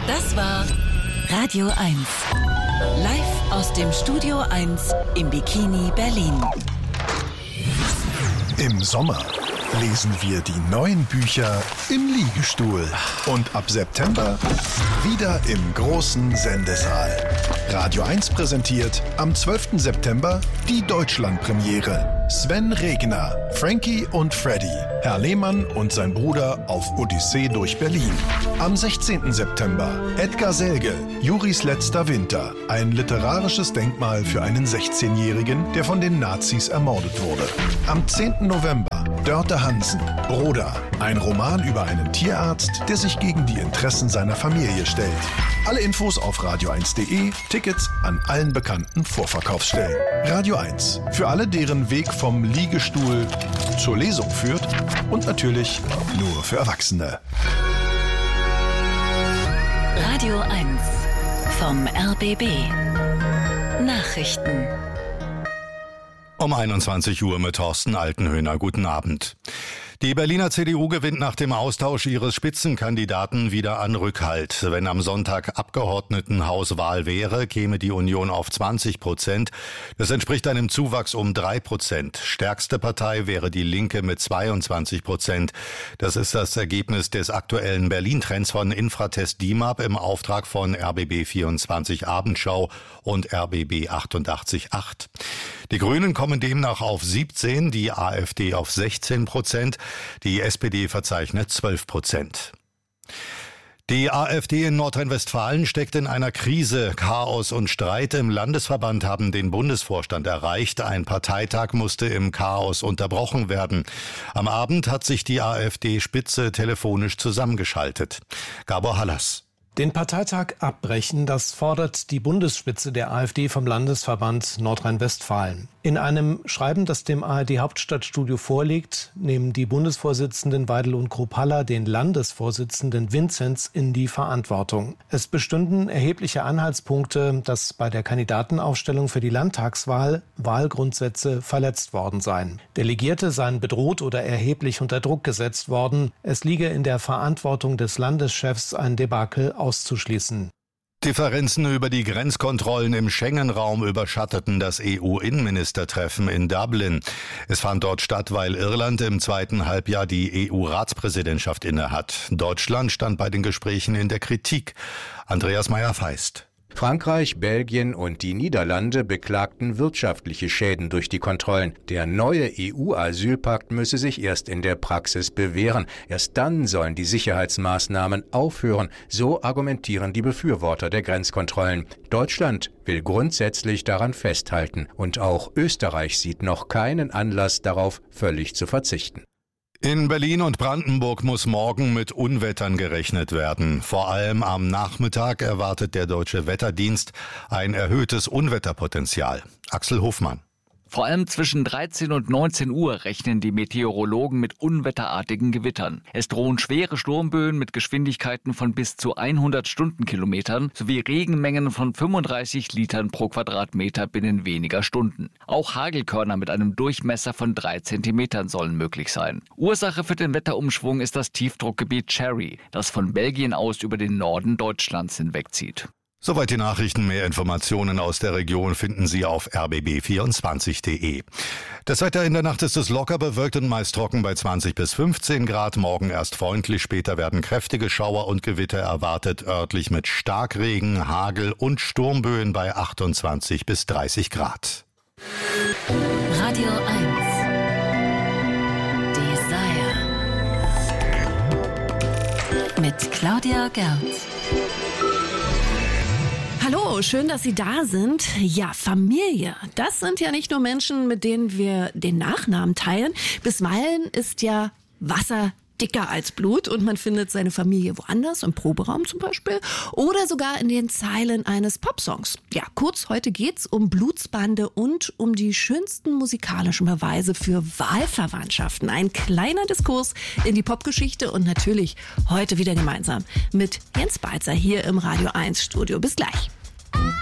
Das war Radio 1. Live aus dem Studio 1 im Bikini Berlin. Im Sommer lesen wir die neuen Bücher im Liegestuhl. Und ab September wieder im großen Sendesaal. Radio 1 präsentiert am 12. September die Deutschlandpremiere. Sven Regner, Frankie und Freddy, Herr Lehmann und sein Bruder auf Odyssee durch Berlin. Am 16. September Edgar Selge, Juris letzter Winter. Ein literarisches Denkmal für einen 16-Jährigen, der von den Nazis ermordet wurde. Am 10. November Dörte Hansen, Broda. Ein Roman über einen Tierarzt, der sich gegen die Interessen seiner Familie stellt. Alle Infos auf radio1.de, Tickets an allen bekannten Vorverkaufsstellen. Radio 1, für alle, deren Weg vom Liegestuhl zur Lesung führt und natürlich nur für Erwachsene. Radio 1 vom RBB. Nachrichten. Um 21 Uhr mit Thorsten Altenhöhner. Guten Abend. Die Berliner CDU gewinnt nach dem Austausch ihres Spitzenkandidaten wieder an Rückhalt. Wenn am Sonntag Abgeordnetenhauswahl wäre, käme die Union auf 20%. Das entspricht einem Zuwachs um 3%. Stärkste Partei wäre die Linke mit 22%. Das ist das Ergebnis des aktuellen Berlin-Trends von Infratest DIMAP im Auftrag von RBB 24 Abendschau und RBB 88.8. Die Grünen kommen demnach auf 17%, die AfD auf 16%. Die SPD verzeichnet 12%. Die AfD in Nordrhein-Westfalen steckt in einer Krise. Chaos und Streit im Landesverband haben den Bundesvorstand erreicht. Ein Parteitag musste im Chaos unterbrochen werden. Am Abend hat sich die AfD-Spitze telefonisch zusammengeschaltet. Gabor Hallas. Den Parteitag abbrechen, das fordert die Bundesspitze der AfD vom Landesverband Nordrhein-Westfalen. In einem Schreiben, das dem ARD-Hauptstadtstudio vorliegt, nehmen die Bundesvorsitzenden Weidel und Kruppalla den Landesvorsitzenden Vinzenz in die Verantwortung. Es bestünden erhebliche Anhaltspunkte, dass bei der Kandidatenaufstellung für die Landtagswahl Wahlgrundsätze verletzt worden seien. Delegierte seien bedroht oder erheblich unter Druck gesetzt worden. Es liege in der Verantwortung des Landeschefs, ein Debakel auszuschließen. Differenzen über die Grenzkontrollen im Schengen-Raum überschatteten das EU-Innenministertreffen in Dublin. Es fand dort statt, weil Irland im zweiten Halbjahr die EU-Ratspräsidentschaft innehat. Deutschland stand bei den Gesprächen in der Kritik. Andreas Meyer-Feist. Frankreich, Belgien und die Niederlande beklagten wirtschaftliche Schäden durch die Kontrollen. Der neue EU-Asylpakt müsse sich erst in der Praxis bewähren. Erst dann sollen die Sicherheitsmaßnahmen aufhören. So argumentieren die Befürworter der Grenzkontrollen. Deutschland will grundsätzlich daran festhalten. Und auch Österreich sieht noch keinen Anlass darauf, völlig zu verzichten. In Berlin und Brandenburg muss morgen mit Unwettern gerechnet werden. Vor allem am Nachmittag erwartet der Deutsche Wetterdienst ein erhöhtes Unwetterpotenzial. Axel Hofmann. Vor allem zwischen 13 und 19 Uhr rechnen die Meteorologen mit unwetterartigen Gewittern. Es drohen schwere Sturmböen mit Geschwindigkeiten von bis zu 100 Stundenkilometern sowie Regenmengen von 35 Litern pro Quadratmeter binnen weniger Stunden. Auch Hagelkörner mit einem Durchmesser von 3 Zentimetern sollen möglich sein. Ursache für den Wetterumschwung ist das Tiefdruckgebiet Cherry, das von Belgien aus über den Norden Deutschlands hinwegzieht. Soweit die Nachrichten. Mehr Informationen aus der Region finden Sie auf rbb24.de. Das Wetter in der Nacht ist es locker bewölkt und meist trocken bei 20 bis 15 Grad. Morgen erst freundlich, später werden kräftige Schauer und Gewitter erwartet, örtlich mit Starkregen, Hagel und Sturmböen bei 28 bis 30 Grad. Radio 1. Desire. Mit Claudia Gerz. Hallo, schön, dass Sie da sind. Ja, Familie, das sind ja nicht nur Menschen, mit denen wir den Nachnamen teilen. Bisweilen ist ja Wasser dicker als Blut und man findet seine Familie woanders, im Proberaum zum Beispiel, oder sogar in den Zeilen eines Popsongs. Ja, kurz, heute geht's um Blutsbande und um die schönsten musikalischen Beweise für Wahlverwandtschaften. Ein kleiner Diskurs in die Popgeschichte und natürlich heute wieder gemeinsam mit Jens Balzer hier im Radio 1 Studio. Bis gleich.